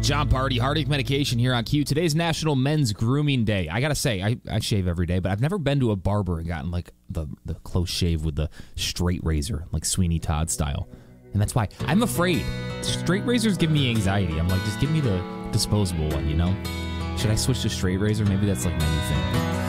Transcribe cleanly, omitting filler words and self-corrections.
John Party, Heartache Medication here on Q. Today's National Men's Grooming Day. I gotta say, I shave every day, but I've never been to a barber and gotten like the close shave with the straight razor, like Sweeney Todd style. And that's why I'm afraid. Straight razors give me anxiety. I'm like, just give me the disposable one, you know? Should I switch to straight razor? Maybe that's like my new thing.